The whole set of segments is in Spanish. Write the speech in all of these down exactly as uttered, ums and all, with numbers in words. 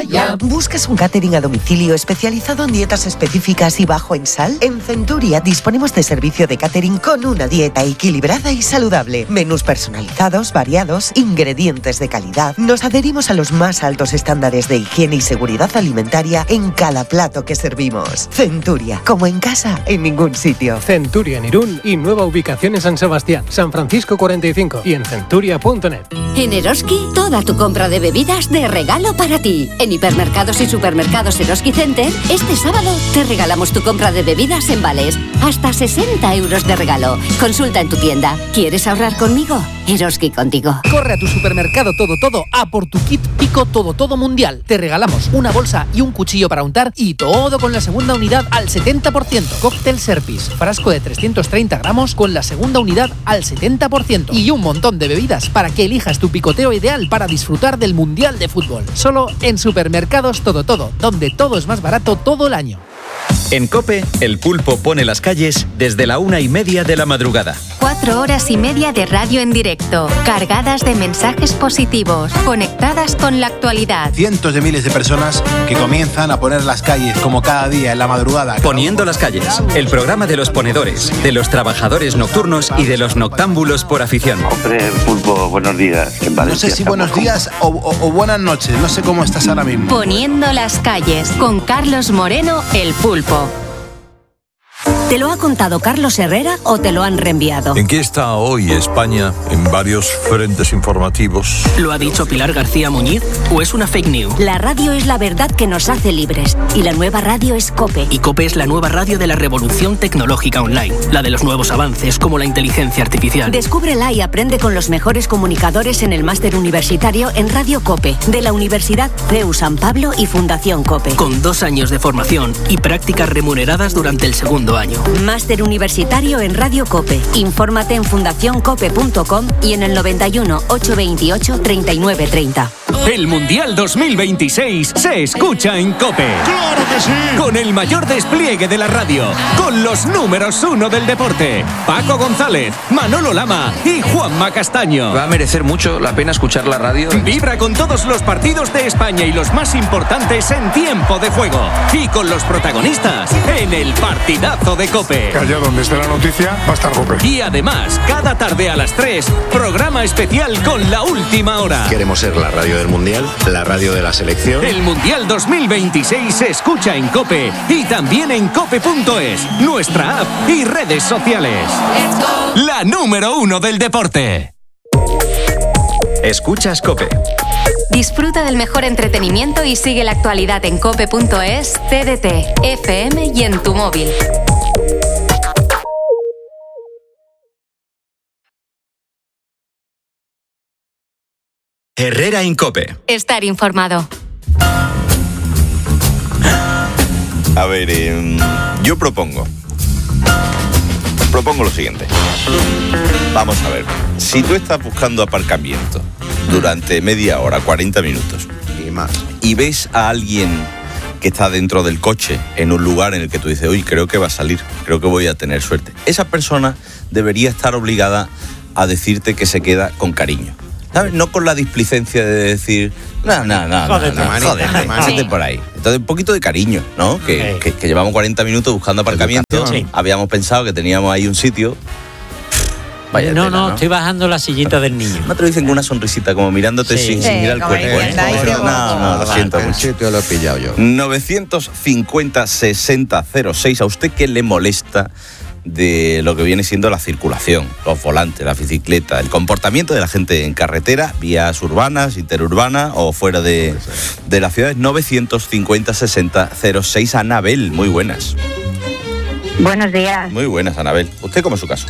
maravilla. ¿Buscas un catering a domicilio especializado en dietas específicas y bajo en sal? En Centuria disponemos de servicio de catering con una dieta equilibrada y saludable. Menús personalizados, variados, ingredientes de calidad. Nos adherimos a los más altos estándares de higiene y seguridad alimentaria en cada plato que servimos. Centuria, como en casa, en ningún sitio. Centuria en Irún y nueva ubicación en San Sebastián, San Francisco cuarenta y cinco y en centuria punto net. En Eroski, toda tu compra de bebidas de regalo para ti. En hipermercados y supermercados Eroski Center, este sábado te regalamos tu compra de bebidas en vales. Hasta sesenta euros de regalo. Consulta en tu tienda. ¿Quieres ahorrar conmigo? Eroski contigo. Corre a tu supermercado Todo Todo a por tu kit Pico Todo Todo Mundial. Te regalamos una bolsa y un cuchillo para untar y todo con la segunda unidad al setenta por ciento. Cóctel Serpis, frasco de trescientos treinta gramos con la segunda unidad al setenta por ciento. Y un montón de bebidas para que elijas tu picoteo ideal para disfrutar del Mundial de Fútbol. Solo en Supermercados Todo Todo, donde todo es más barato todo el año. En COPE, el pulpo pone las calles desde la una y media de la madrugada. Cuatro horas y media de radio en directo, cargadas de mensajes positivos, conectadas con la actualidad. Cientos de miles de personas que comienzan a poner las calles como cada día en la madrugada. Poniendo las calles, el programa de los ponedores, de los trabajadores nocturnos y de los noctámbulos por afición. Hombre, pulpo, buenos días. En no sé si buenos días o, o, o buenas noches, no sé cómo estás ahora mismo. Poniendo las calles, con Carlos Moreno, el pulpo. ¿Te lo ha contado Carlos Herrera o te lo han reenviado? ¿En qué está hoy España en varios frentes informativos? ¿Lo ha dicho Pilar García Muñiz o es una fake news? La radio es la verdad que nos hace libres y la nueva radio es COPE. Y COPE es la nueva radio de la revolución tecnológica online, la de los nuevos avances como la inteligencia artificial. Descúbrela y aprende con los mejores comunicadores en el máster universitario en Radio COPE de la Universidad C E U San Pablo y Fundación COPE. Con dos años de formación y prácticas remuneradas durante el segundo año. Máster universitario en Radio COPE. Infórmate en fundación cope punto com y en el noventa y uno, ochocientos veintiocho, treinta y nueve treinta. El Mundial dos mil veintiséis se escucha en COPE. ¡Claro que sí! Con el mayor despliegue de la radio, con los números uno del deporte, Paco González, Manolo Lama y Juanma Castaño. Va a merecer mucho la pena escuchar la radio. Vibra con todos los partidos de España y los más importantes en tiempo de juego. Y con los protagonistas en el partidazo de COPE. Que allá donde esté la noticia va a estar COPE. Y además, cada tarde a las tres, programa especial con la última hora. Queremos ser la radio del Mundial, la radio de la selección. El Mundial dos mil veintiséis se escucha en COPE y también en cope punto es, nuestra app y redes sociales. La número uno del deporte. Escuchas COPE. Disfruta del mejor entretenimiento y sigue la actualidad en cope punto es, T D T, F M y en tu móvil. Herrera en COPE. Estar informado. A ver, eh, yo propongo. Propongo lo siguiente. Vamos a ver. Si tú estás buscando aparcamiento durante media hora, cuarenta minutos y más, y ves a alguien que está dentro del coche en un lugar en el que tú dices, uy, creo que va a salir, creo que voy a tener suerte, esa persona debería estar obligada a decirte que se queda con cariño. ¿Sabes? No con la displicencia de decir, no, no, no, Jódete, no, no, manita, jódete, pásate por ahí. Entonces, un poquito de cariño, ¿no? Que, Sí. que, que llevamos cuarenta minutos buscando aparcamiento. Sí. Habíamos pensado que teníamos ahí un sitio. Vaya no, tela, no, ¿no? estoy bajando la sillita del niño. No te lo dicen con una sonrisita, como mirándote Sí. sin, Sí, sin mirar el como cuerpo. ¿eh? diciendo, ay, qué No, no, no, lo bobo. siento El mucho. sitio lo he pillado yo. novecientos cincuenta, sesenta, cero seis. ¿A usted qué le molesta de lo que viene siendo la circulación, los volantes, la bicicleta, el comportamiento de la gente en carretera, vías urbanas, interurbanas o fuera de, de las ciudades? Novecientos cincuenta, sesenta, cero seis. Anabel, muy buenas. Buenos días. Muy buenas, Anabel. ¿Usted cómo es su caso?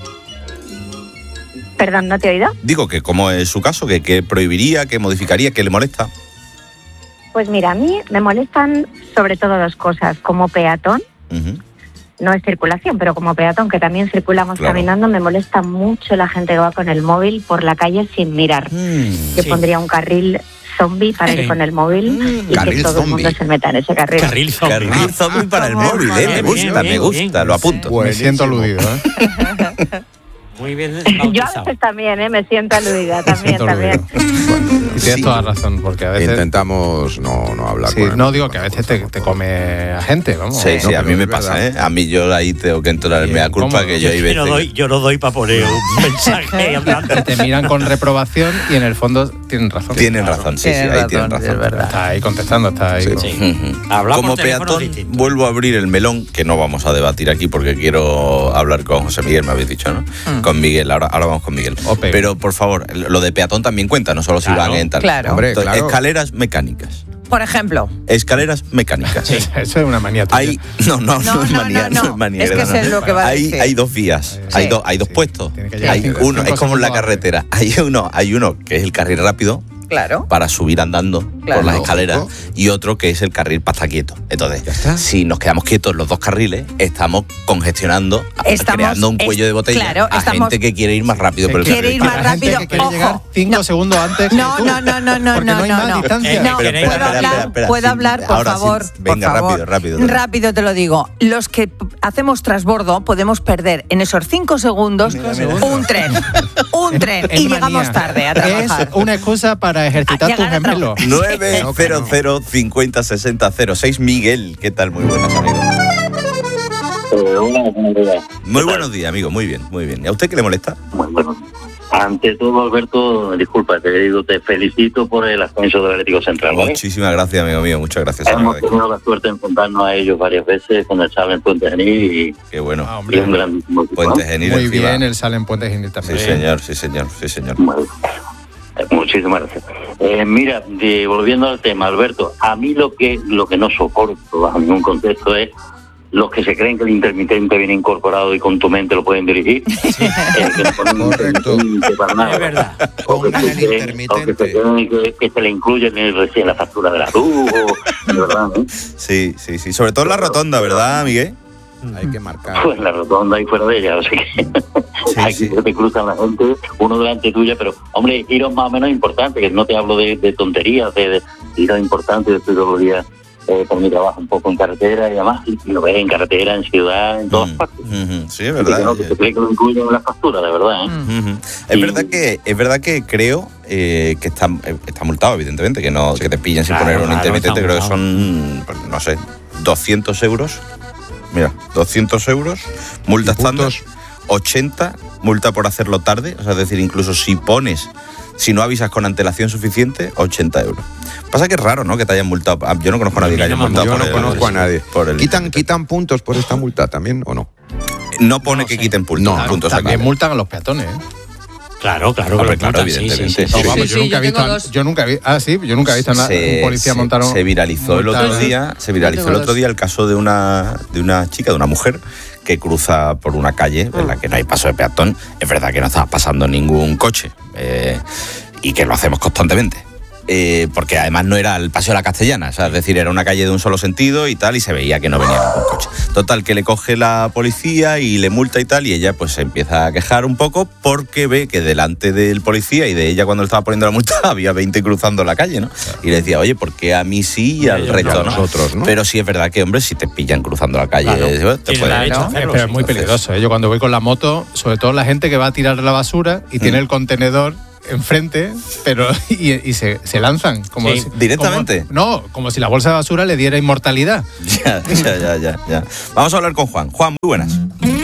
Perdón, ¿no te he oído? Digo que cómo es su caso, que qué prohibiría, qué modificaría, qué le molesta. Pues mira, a mí me molestan sobre todo dos cosas. Como peatón, Uh-huh. no es circulación, pero como peatón, que también circulamos Claro. caminando, me molesta mucho la gente que va con el móvil por la calle sin mirar. Mm, Yo sí. pondría un carril zombie para ir Sí. con el móvil y Carril que todo zombie. el mundo se meta en ese carril. Carril zombie. Carril zombie para el móvil, ¿eh? Me Bien, gusta, bien, me gusta, bien. lo apunto. Me siento aludido, ¿eh? Muy bien Yo a bautizado. veces también, ¿eh? Me siento aludida, también, siento también. aludido. tienes sí. toda la razón, porque a veces... Intentamos no, no hablar sí, con él. No, digo que a veces te, te come a gente, vamos. Sí, sí, no, a mí me pasa, ¿eh? A mí yo ahí tengo que entrar en mea culpa ¿Cómo? que yo hay veces... Yo no doy, yo no doy para poner un mensaje hablando. Te miran con reprobación y en el fondo tienen razón. Tienen claro. razón, sí, sí, ahí razón, tienen razón. Es verdad. Está ahí contestando, está ahí. Sí. Sí. Uh-huh. Como peatón, distinto. Vuelvo a abrir el melón, que no vamos a debatir aquí porque quiero hablar con José Miguel, me habéis dicho, ¿no? Mm. Con Miguel, ahora, ahora vamos con Miguel. Ope. Pero, por favor, lo de peatón también cuenta, no solo claro. si van en tal. Claro. Hombre, Entonces, claro. Escaleras mecánicas. Por ejemplo. Escaleras mecánicas. Sí, eso es una manía tuya. Hay, no, no, no, no es manía, no, no, no es manía. Es que no, es lo que va a hay, decir. hay dos vías, sí. hay, do, hay dos sí. puestos. Hay cinco, uno, cinco es como en la carretera. Hay uno, hay uno que es el carril rápido. Claro. Para subir andando claro. por las escaleras ¿no? y otro que es el carril para estar quieto. Entonces, si nos quedamos quietos los dos carriles, estamos congestionando, estamos, creando un cuello es, de botella claro, a estamos, gente que quiere ir más rápido por el quiere carril. ir más rápido, que quiere ojo. llegar cinco no. segundos antes. No, no, no, no, no, no, no, no, no, no. Distancia. no pero, espera, puedo espera, hablar, espera, espera, puedo sí, hablar, por favor. Sí, venga, por favor. rápido, rápido. Rápido, rápido te lo digo. Los que hacemos transbordo podemos perder en esos cinco segundos mira, mira. un tren, un tren y llegamos tarde a trabajar. Es una excusa para ejercitar tus gemelos. nueve cero cero cincuenta sesenta cero seis Miguel, ¿qué tal? Muy buenas, amigo. Eh, hola, buenos días. Muy buenos días, amigo, muy bien, muy bien. ¿Y a usted qué le molesta? Muy bueno. Ante todo, Alberto, disculpa, te digo, te felicito por el ascenso del Atlético Central, ¿vale? Muchísimas gracias, amigo mío, muchas gracias. Hemos tenido la suerte de enfrentarnos a ellos varias veces con el Sala en Puente Genil y... Qué bueno. Ah, y un grandísimo equipo, Puente Genil. Muy encima. Bien, el Sala en Puente Genil también. Sí, señor, sí, señor, sí, señor. Bueno. Muchísimas gracias. Eh, mira, de, volviendo al tema, Alberto, a mí lo que lo que no soporto bajo ningún contexto es los que se creen que el intermitente viene incorporado y con tu mente lo pueden dirigir. Sí. Eh, que no ponen intermitente para nada. Es verdad. O que, se creen, o que se creen que, que se le incluye en, el, en la factura de la luz. O, de verdad, ¿eh? Sí, sí, sí. Sobre todo en la rotonda, ¿verdad, Miguel? Hay que marcar. Pues la rotonda y fuera de ella, o sea que sí, aquí sí. te cruzan la gente, uno delante tuya, pero hombre, giros más o menos importantes, que no te hablo de, de tonterías, de, de giros importantes, yo estoy todos los días eh, por mi trabajo un poco en carretera y además, y lo ves en carretera, en ciudad, en todas mm, partes. Mm-hmm. Sí, es verdad. Que no, que se cree que lo incluyen en la factura, de verdad. ¿eh? Mm-hmm. Es, y, verdad que, es verdad que creo eh, que está, está multado, evidentemente, que no sí. que te pillen sin claro, poner un claro, intermitente, creo que son, no sé, doscientos euros. Mira, doscientos euros, multa estándar, ochenta, multa por hacerlo tarde, o sea, es decir, incluso si pones, si no avisas con antelación suficiente, ochenta euros. Pasa que es raro, ¿no?, que te hayan multado. Yo no conozco a nadie que haya multado. Yo por no el, conozco a nadie. Por el ¿Quitan, ¿Quitan puntos por esta multa también o no? No pone no que sé. quiten puntos. No, puntos también aquí. Multan a los peatones, ¿eh? Claro, claro, Hombre, claro, evidentemente. Sí, sí, sí. No, vamos, sí, yo, nunca sí, he visto, dos. yo nunca he visto. Ah, sí, yo nunca he visto se, un policía montar un. Se viralizó el otro día, se viralizó el otro día el caso de una de una chica, de una mujer que cruza por una calle en la que no hay paso de peatón. Es verdad que no estaba pasando ningún coche eh, y que lo hacemos constantemente. Eh, porque además no era el Paseo de la Castellana, o sea, es decir, era una calle de un solo sentido y tal, y se veía que no venía ningún coche. Total, que le coge la policía y le multa y tal, y ella pues se empieza a quejar un poco porque ve que delante del policía y de ella cuando le estaba poniendo la multa había veinte cruzando la calle, ¿no? Y le decía, oye, ¿por qué a mí sí y al resto no? Nosotros, ¿no? Pero sí es verdad que, hombre, si te pillan cruzando la calle, claro. te pueden... ¿no? Pero es muy peligroso, ¿eh? Yo cuando voy con la moto, sobre todo la gente que va a tirar la basura y mm. tiene el contenedor enfrente, pero y, y se, se lanzan como sí, si, directamente. Como, no, como si la bolsa de basura le diera inmortalidad. Ya, ya, ya, ya, ya. Vamos a hablar con Juan. Juan, muy buenas.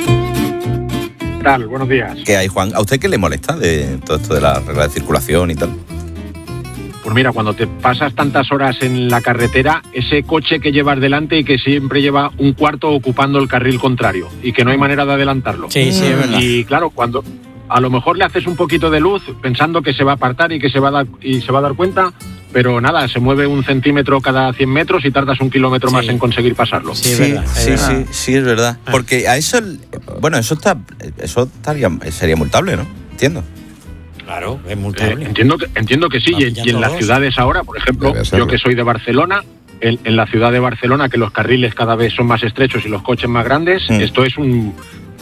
¿Qué tal? Buenos días. ¿Qué hay, Juan? ¿A usted qué le molesta de todo esto de la regla de circulación y tal? Pues mira, cuando te pasas tantas horas en la carretera, ese coche que llevas delante y que siempre lleva un cuarto ocupando el carril contrario y que no hay manera de adelantarlo. Sí, sí, es verdad. Y claro, cuando a lo mejor le haces un poquito de luz pensando que se va a apartar y que se va a dar, y se va a dar cuenta, pero nada, se mueve un centímetro cada cien metros y tardas un kilómetro sí. más en conseguir pasarlo. Sí, sí, verdad, sí, sí, sí, es verdad. Porque a eso, bueno, eso está, eso estaría, sería multable, ¿no? Entiendo. Claro, es multable. Eh, entiendo, que, entiendo que sí, y, y en las ciudades ahora, por ejemplo, yo que soy de Barcelona, en, en la ciudad de Barcelona, que los carriles cada vez son más estrechos y los coches más grandes, mm. esto es un...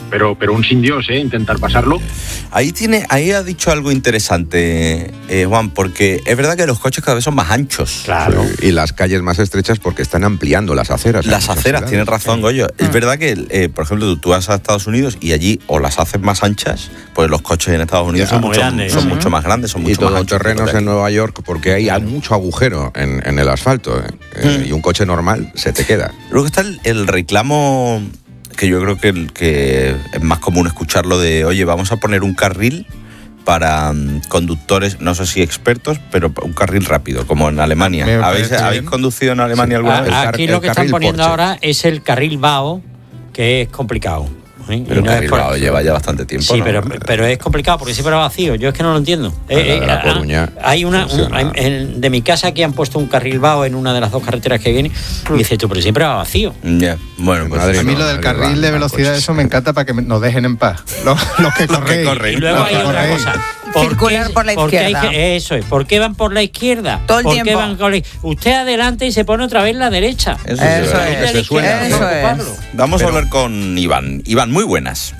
pero pero un sin Dios, ¿eh? Intentar pasarlo. Ahí tiene, ahí ha dicho algo interesante, eh, Juan, porque es verdad que los coches cada vez son más anchos. Claro. Sí, y las calles más estrechas porque están ampliando las aceras. Las aceras, tienes razón, Goyo. Sí. Es verdad que, eh, por ejemplo, tú, tú vas a Estados Unidos y allí o las hacen más anchas, pues los coches en Estados Unidos ya, son, mucho, grandes, son ¿eh? mucho más grandes, son mucho y todo más anchos. terrenos en Nueva York porque ahí hay mucho agujero en, en el asfalto, ¿eh? Mm. Y un coche normal se te queda. Luego está el, el reclamo que yo creo que, que es más común escucharlo de, oye, vamos a poner un carril para um, conductores, no sé si expertos, pero un carril rápido, como en Alemania. ¿Habéis, ¿habéis conducido en Alemania sí. alguna vez? Aquí lo que están poniendo Porsche. Ahora es el carril vago, que es complicado. ¿Sí? Pero el no carril vago lleva ya bastante tiempo. Sí, ¿no? pero, pero es complicado porque siempre va vacío. Yo es que no lo entiendo. Eh, la eh, Coruña hay una, un, hay, en, de mi casa aquí han puesto un carril vago en una de las dos carreteras que viene y dice tú, pero siempre va vacío. Ya, yeah. Bueno, pues a mí lo del carril de velocidad, eso me encanta para que nos dejen en paz. Los, los que corren. corren. Y luego hay otra cosa. Circular por la izquierda. Que, eso es. ¿Por qué van por la izquierda? Todo el ¿Por tiempo. Qué van con la, usted adelante y se pone otra vez la derecha. Eso, eso es. es. Eso suena, eso es. Vamos Pero, a hablar con Iván. Iván, muy buenas.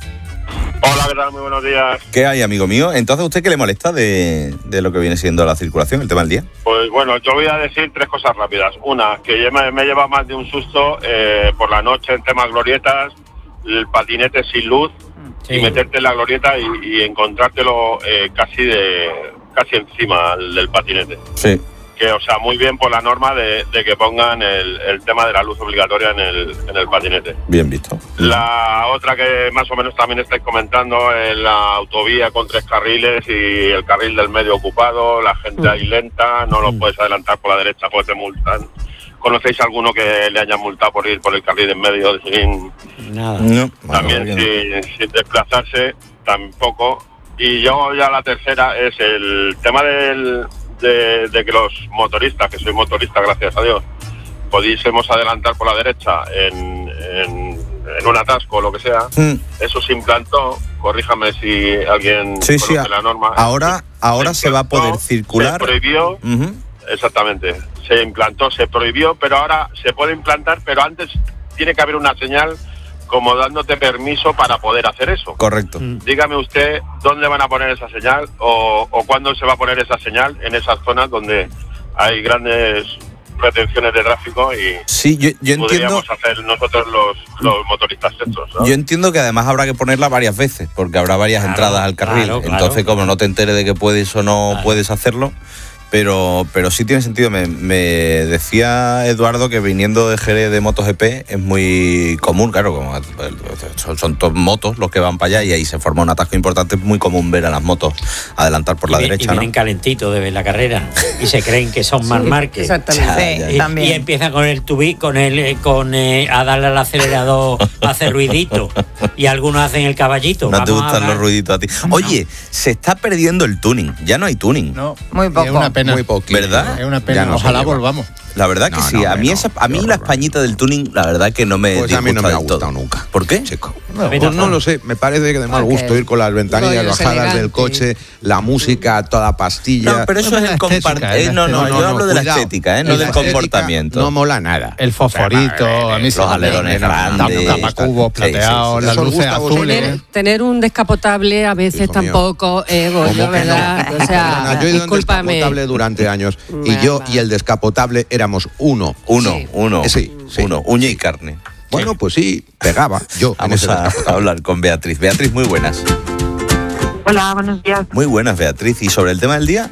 Hola, ¿qué tal? Muy buenos días. ¿Qué hay, amigo mío? Entonces, ¿a usted qué le molesta de, de lo que viene siendo la circulación, el tema del día? Pues bueno, yo voy a decir tres cosas rápidas. Una, que me, me lleva más de un susto eh, por la noche en temas glorietas, el patinete sin luz, sí. Y meterte en la glorieta y, y encontrártelo eh, casi de casi encima del patinete. Sí. Que, o sea, muy bien por la norma de, de que pongan el, el tema de la luz obligatoria en el, en el patinete. Bien visto. La otra que más o menos también estáis comentando es la autovía con tres carriles y el carril del medio ocupado, la gente ahí lenta, no lo puedes adelantar por la derecha, pues te multan. ¿Conocéis alguno que le hayan multado por ir por el carril en medio sin nada? No. También bueno, sin, sin desplazarse, tampoco. Y yo ya la tercera es el tema del... De, de que los motoristas, que soy motorista gracias a Dios, pudiésemos adelantar por la derecha en, en, en un atasco o lo que sea, mm. Eso se implantó, corríjame si alguien sí, conoce sí, la norma. Ahora, ahora se, se va a poder circular. Se prohibió, uh-huh. Exactamente, se implantó, se prohibió, pero ahora se puede implantar, pero antes tiene que haber una señal como dándote permiso para poder hacer eso. Correcto. Dígame usted dónde van a poner esa señal o, o cuándo se va a poner esa señal en esas zonas donde hay grandes retenciones de tráfico y sí, yo, yo podríamos entiendo, hacer nosotros los, los motoristas estos, ¿no? Yo entiendo que además habrá que ponerla varias veces porque habrá varias claro, entradas al carril. Claro, claro. Entonces, como no te enteres de que puedes o no claro. puedes hacerlo, Pero, pero sí tiene sentido. Me, me decía Eduardo que viniendo de Jerez de MotoGP es muy común, claro, como son, son todos motos los que van para allá y ahí se forma un atasco importante. Es muy común ver a las motos adelantar por la y, derecha. Y vienen ¿no? calentitos de ver la carrera y se creen que son Marc Márquez. Exactamente. Sí, y, también. Y empiezan con el tubí, con el, con eh, a darle al acelerador, a hacer ruidito. Y algunos hacen el caballito. No te gustan los ruiditos a ti. Oye, no. se está perdiendo el tuning. Ya no hay tuning. No, muy poco. Es una pena. Muy poquito. ¿Verdad? Es una pena. No Ojalá volvamos. La verdad que no, sí. No, a mí, no, esa, a mí la españita del tuning, la verdad que no me pues a mí no me ha gustado todo. nunca. ¿Por qué? Chico. No, pues no lo sé. Me parece que de mal gusto ir con las ventanillas bajadas del coche, la música toda pastilla. No, pero eso es el compartir. Eh, no, no, yo hablo de la estética, eh, no del comportamiento. No mola nada. El fosforito, a mí los alerones grandes, tapacubos plateados, las luces azules. Tener un descapotable a veces tampoco es bueno, ¿verdad? O sea, yo he ido en descapotable durante años y yo y el descapotable éramos uno. Uno, sí. uno. Sí, sí. Uno, uña y carne. Bueno, pues sí, pegaba. Yo Vamos a, a hablar con Beatriz. Beatriz, muy buenas. Hola, buenos días. Muy buenas, Beatriz. ¿Y sobre el tema del día?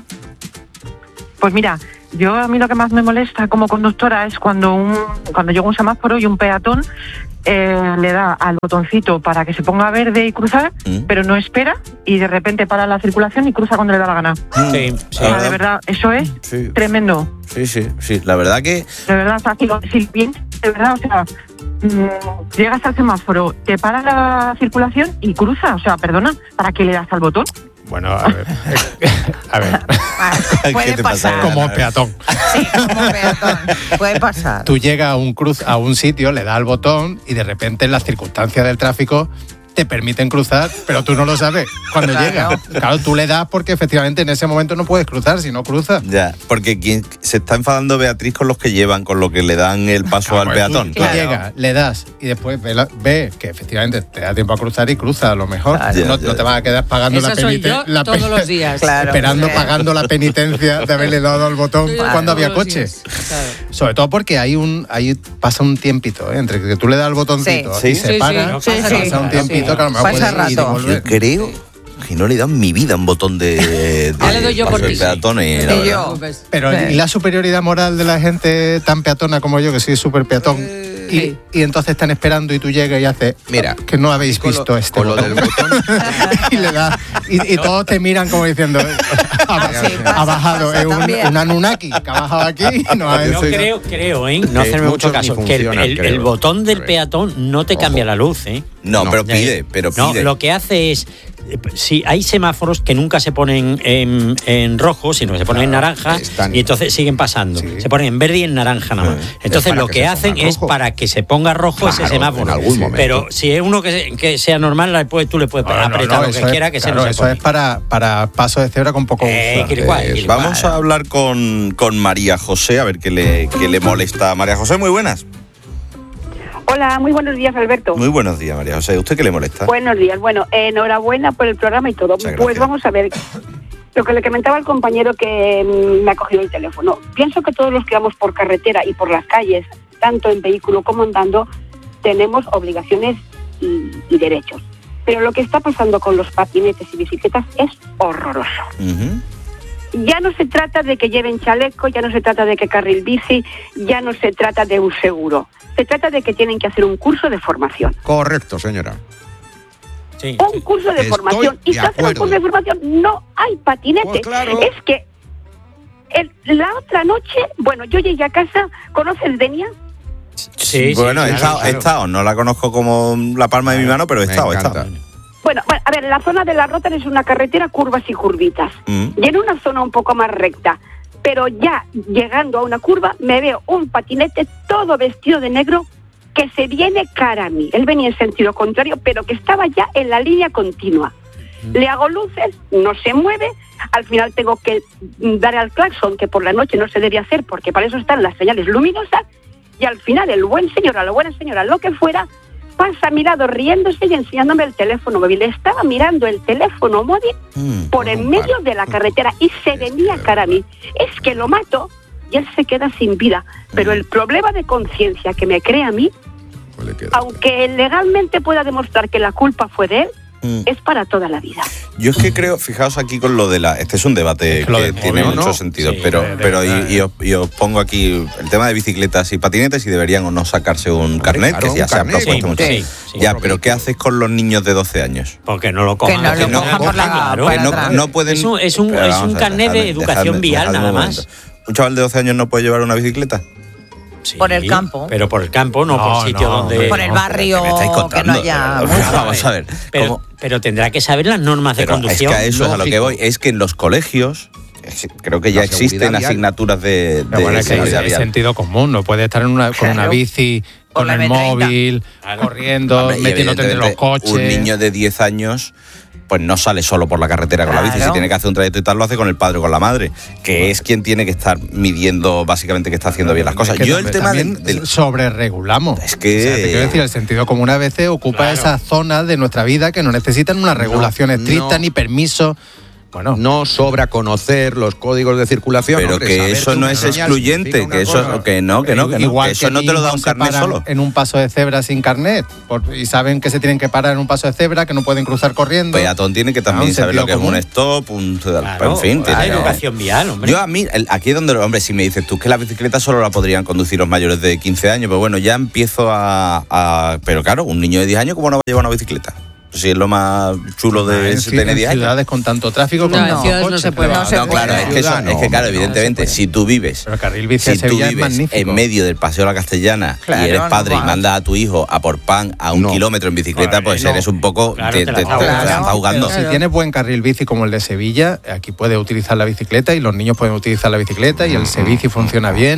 Pues mira, yo a mí lo que más me molesta como conductora es cuando un cuando llega un semáforo y un peatón eh, le da al botoncito para que se ponga verde y cruzar, mm. pero no espera y de repente para la circulación y cruza cuando le da la gana. Mm. Sí, sí. O sea, de verdad, eso es sí. tremendo. Sí, sí, sí. La verdad que... De verdad, fácil, bien, de verdad, o sea... Mm, llegas al semáforo, te para la circulación y cruza, o sea, perdona, ¿para qué le das al botón? Bueno, a ver, a ver. Puede pasar. Como peatón. Sí, como peatón. Puede pasar. Tú llegas a un cruz, a un sitio, le das al botón y de repente en las circunstancias del tráfico te permiten cruzar, pero tú no lo sabes cuando Claro. llega. Claro, tú le das porque efectivamente en ese momento no puedes cruzar, si no cruzas. Ya, porque quien se está enfadando Beatriz con los que llevan, con lo que le dan el paso Claro, al pues peatón. Tú, tú llegas, le das y después ve, la- ve que efectivamente te da tiempo a cruzar y cruza a lo mejor. Claro. no, Ya, no te vas a quedar pagando Esa la soy yo penitencia. todos los días. Claro. Esperando, Sí. pagando la penitencia de haberle dado al botón Claro, cuando había todos los coche. días. Claro. Sobre todo porque hay un, ahí pasa un tiempito, ¿eh? Entre que tú le das al botoncito Sí. y Sí, se sí, para, sí, pasa sí. un tiempito que a lo mejor Pasa puedes ir y rato. volver. Yo creo que no le he dado en mi vida un botón de, de Ya le doy yo paso por de ti. peatones, la Y verdad. yo. Pero Sí. ¿y la superioridad moral de la gente tan peatona como yo, que soy súper peatón? Y, y entonces están esperando y tú llegas y haces, Mira, que no habéis con lo- visto este con lo botón. del botón. y le das, y, y todos te miran como diciendo, ha, Sí, pasa, ha bajado pasa es un, también. un Anunnaki que ha bajado aquí y no ha Yo hecho- creo, creo, ¿eh? No Eh, hacerme mucho muchos caso. ni Que el, funcionan, el- creo. el botón del Correcto. peatón no te Ojo. cambia la luz, ¿eh? No, No. pero pide, pero No, pide. lo que hace es. eh, Si hay semáforos que nunca se ponen en, en rojo, sino que se ponen en naranja están- y entonces siguen pasando. Sí. Se ponen en verde y en naranja nada más. Sí. Entonces Es para lo que que se hacen ponga es rojo. para que se ponga rojo ese Claro, semáforo. en algún momento. Pero si es uno que, se- que sea normal, la puedes- tú le puedes No, no, apretar no, lo eso que es- quiera que se claro, no se eso pone. es para, para paso de cebra con poco Eh, uso. que igual, Eh, que igual. Vamos a hablar con, con María José, a ver qué le, qué le molesta. María José, muy buenas. Hola, muy buenos días, Alberto. Muy buenos días, María José. ¿Usted qué le molesta? Buenos días. Bueno, eh, enhorabuena por el programa y todo. Muchas Pues gracias. vamos a ver. Lo que le comentaba al compañero que mm, me ha cogido el teléfono. Pienso que todos los que vamos por carretera y por las calles, tanto en vehículo como andando, tenemos obligaciones y, y derechos. Pero lo que está pasando con los patinetes y bicicletas es horroroso. Ujú. Ya no se trata de que lleven chaleco, ya no se trata de que carril bici, ya no se trata de un seguro. Se trata de que tienen que hacer un curso de formación. Correcto, señora. Sí. Un curso de Estoy formación. Y de si hacen un acuerdo. curso de formación, no hay patinete. Pues claro. Es que el- la otra noche, bueno, yo llegué a casa, ¿conoces Denia? Sí, bueno, sí, he, claro, estado, he claro. estado, no la conozco como la palma de mi mano, pero he Me estado, he encanta. estado. Bueno, bueno, a ver, la zona de la Rota es una carretera curvas y curvitas. Mm. Y en una zona un poco más recta. Pero ya llegando a una curva, me veo un patinete todo vestido de negro que se viene cara a mí. Él venía en sentido contrario, pero que estaba ya en la línea continua. Le hago luces, no se mueve, al final tengo que dar al claxon, que por la noche no se debe hacer, porque para eso están las señales luminosas, y al final el buen señor, a la buena señora, lo que fuera, pasa a mi lado riéndose y enseñándome el teléfono móvil. Estaba mirando el teléfono móvil Mm. por en medio de la carretera y se venía cara a mí. Es que lo mato y él se queda sin vida. Pero el problema de conciencia que me crea a mí, Pues le queda. aunque legalmente pueda demostrar que la culpa fue de él, Mm. es para toda la vida. Yo es que creo, fijaos aquí con lo de la... Este es un debate Es que lo que del tiene móvil, mucho ¿no? sentido, Sí, pero, de- de pero y, verdad, y os, y os pongo aquí el tema de bicicletas y patinetes, si deberían o no sacarse un carnet, claro, que ya un se ha carnet, propuesto sí, mucho. sí, sí. Ya, pero ¿qué haces con los niños de doce años? Porque no lo cojan. Que no lo porque cojan por la- claro. por Que no, atrás. no pueden... Es un- es un- Pero es vamos un a ver, carnet de dejadme- educación dejadme- vial, dejadme nada un más. momento. ¿Un chaval de doce años no puede llevar una bicicleta? Sí, Por el campo. Pero por el campo, no, No, por sitio no, donde. Por el barrio, ¿Qué me estáis que no contando? haya... Vamos mucho. Vamos a ver. Pero, ¿cómo? pero tendrá que saber las normas de Pero conducción. es que a eso es a lo que lógico. voy. Es que en los colegios, es- creo que ya La seguridad existen vial. asignaturas de, Pero de bueno, es que seguridad es vial. sentido común, no puedes estar en una, con una Claro. bici, Con con la el eme treinta. móvil, corriendo, Hombre, y metiéndote entre los evidentemente, coches. Un niño de diez años pues no sale solo por la carretera con la bici. Claro. Si tiene que hacer un trayecto y tal, lo hace con el padre o con la madre, que es quien tiene que estar midiendo básicamente que está haciendo bien las cosas. Es que Yo el también- tema también del, del- sobreregulamos. Es que- O sea, te quiero decir, el sentido común a veces ocupa Claro. esas zonas de nuestra vida que no necesitan una regulación estricta no. ni permiso. Bueno, No sobra conocer los códigos de circulación. pero hombre, que saber eso que no una es señal excluyente, significa que una eso cosa. que no, que no, que no, igual que eso que no te lo da niños un se carnet paran solo. en un paso de cebra sin carnet por- y saben que se tienen que parar en un paso de cebra, que no pueden cruzar corriendo. Peatón tiene que Ah, también un saber lo que sentido es un común. stop, un Claro, en fin, la tiene- educación vial, hombre. Yo a mí, el- aquí es donde, hombre, si me dices tú que la bicicleta solo la podrían conducir los mayores de quince años, pues bueno, ya empiezo a, a- Pero claro, un niño de diez años, ¿cómo no va a llevar una bicicleta? Si es lo más chulo de en, si ci- tener en diez años. ciudades con tanto tráfico, No, con en tantos ciudades no coches, se puede. pero- No se No, claro, puede. es que, eso, Ciudad, es que no, claro, no se evidentemente, puede. si tú vives, Pero el carril bici de si tú Sevilla es vives magnífico. en medio del Paseo de la Castellana Claro, y eres no padre y va. mandas a tu hijo a por pan a un No. kilómetro en bicicleta, Claro, pues no. eres un poco, Claro, te, te la te- está te- te ahogando. está ahogando. Si tienes buen carril bici como el de Sevilla, aquí puedes utilizar la bicicleta y los niños pueden utilizar la bicicleta y el Sebici funciona bien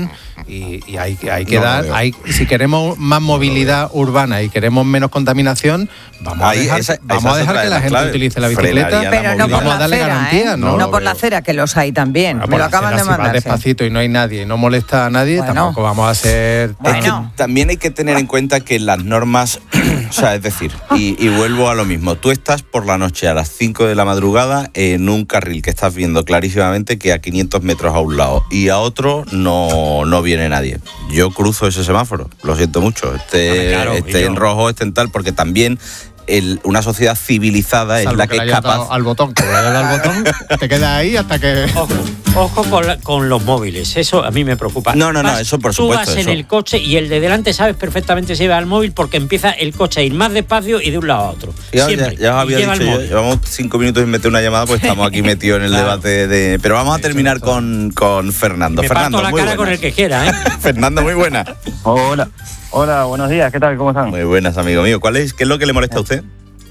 Y, y hay, hay que no dar, hay, si queremos más movilidad no urbana y queremos menos contaminación, vamos Ahí, a dejar, esa, vamos esa a dejar que la gente clave. utilice la bicicleta, pero no vamos por a darle acera, garantías. ¿eh? No, no por la acera, que los hay también. Bueno, me lo acaban acera, de mandar. Si vas despacito y no hay nadie y no molesta a nadie, bueno. tampoco vamos a ser... Bueno. Es que también hay que tener en cuenta que las normas, o sea, es decir, y, y vuelvo a lo mismo, tú estás por la noche a las cinco de la madrugada en un carril que estás viendo clarísimamente que a quinientos metros a un lado y a otro no, no viene nadie. Yo cruzo ese semáforo, lo siento mucho, esté, claro, esté en rojo, esté en tal, porque también el, una sociedad civilizada Salvo es la que, que es capaz... Al botón, que le hayas dado al botón, te quedas ahí hasta que... Ojo, ojo con, la, con los móviles, eso a mí me preocupa. No, no, vas, no, eso por supuesto. Tú vas eso. en el coche y el de delante sabes perfectamente si va al móvil porque empieza el coche a ir más despacio y de un lado a otro. Ya, Siempre. ya, ya os había dicho, yo, llevamos cinco minutos sin meter una llamada, pues estamos aquí metidos en el claro. debate de... Pero vamos a terminar con, con Fernando. Me Fernando, parto la muy cara buenas. con el que quiera, ¿eh? Fernando, muy buena. Hola, hola, buenos días, ¿qué tal? ¿Cómo están? Muy buenas, amigo mío. ¿Cuál es, ¿Qué es lo que le molesta a usted?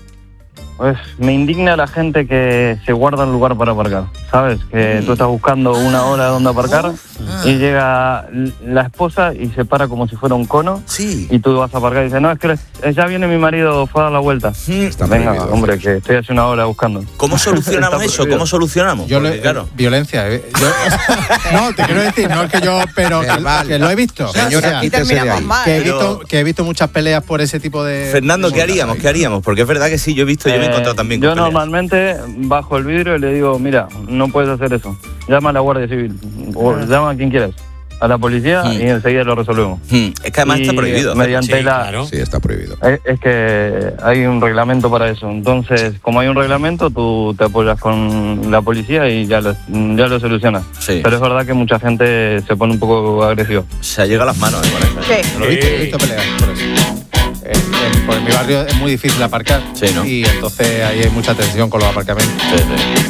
Pues me indigna la gente que se guarda un lugar para aparcar, ¿sabes? Que mm. tú estás buscando una hora donde aparcar ah. y llega la esposa y se para como si fuera un cono sí. y tú vas a aparcar y dices, no, es que ya viene mi marido, fue a dar la vuelta. Mm. Está Venga, prohibido, hombre, que estoy hace una hora buscando. ¿Cómo solucionamos eso? ¿Cómo solucionamos? Yo Porque, le, claro. Violencia. ¿eh? Yo, no, te quiero decir, no es que yo, pero que, que lo he visto. Señora, o sea, mal, que, he visto, que he visto muchas peleas por ese tipo de... Fernando, ¿qué haríamos? ¿Qué haríamos? Porque es verdad que sí, yo he visto, eh, yo me he encontrado también con Yo peleas. Normalmente bajo el vidrio y le digo, mira, no puedes hacer eso. Llama a la Guardia Civil o mm. llama a quien quieras, a la policía mm. y enseguida lo resolvemos. Mm. Es que además y está prohibido. Mediante sí, la... claro. Sí, está prohibido. Es, es que hay un reglamento para eso. Entonces, como hay un reglamento, tú te apoyas con la policía y ya lo, ya lo solucionas. Sí. Pero es verdad que mucha gente se pone un poco agresiva. Se llega a las manos, ¿eh? Con eso. Sí. Lo he visto, he visto peleas por eso. En, en, en mi barrio es muy difícil aparcar sí, ¿no? y entonces ahí hay mucha tensión con los aparcamientos. Sí, sí.